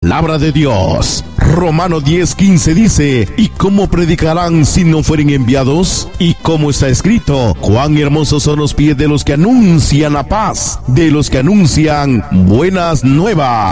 palabra de Dios. Romano 10:15 dice: ¿y cómo predicarán si no fueren enviados? Y como está escrito: cuán hermosos son los pies de los que anuncian la paz, de los que anuncian buenas nuevas.